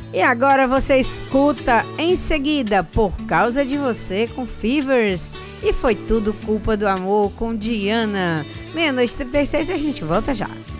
E agora você escuta em seguida Por Causa de Você com Fevers e Foi Tudo Culpa do Amor com Diana. 00:36 e a gente volta já.